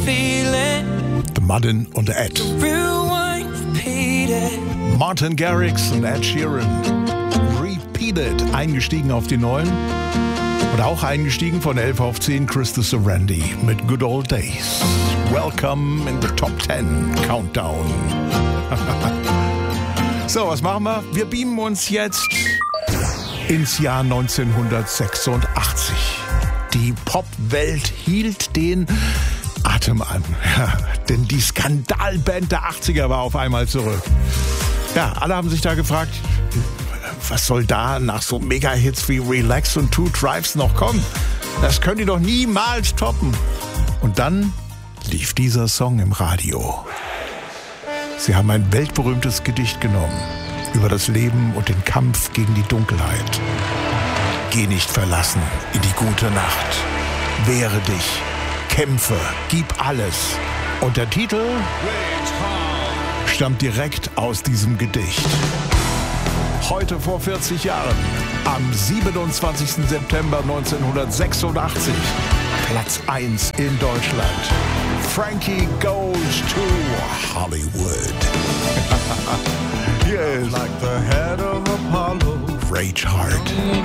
The Muddin und Ed. Martin Garrix und Ed Sheeran. Repeated. Eingestiegen auf die 9. Und auch eingestiegen von 11 auf 10 Krista Sarandon mit Good Old Days. Welcome in the Top 10 Countdown. So, was machen wir? Wir beamen uns jetzt ins Jahr 1986. Die Popwelt hielt den Atem an. Ja, denn die Skandalband der 80er war auf einmal zurück. Ja, alle haben sich da gefragt, was soll da nach so Mega-Hits wie Relax und Two Tribes noch kommen? Das können die doch niemals toppen. Und dann lief dieser Song im Radio. Sie haben ein weltberühmtes Gedicht genommen über das Leben und den Kampf gegen die Dunkelheit. Geh nicht verlassen in die gute Nacht. Wehre dich, kämpfe, gib alles. Und der Titel stammt direkt aus diesem Gedicht. Heute vor 40 Jahren, am 27. September 1986, Platz 1 in deutschland. Frankie Goes to Hollywood. Hier ist like the head of Apollo. Rage Hard.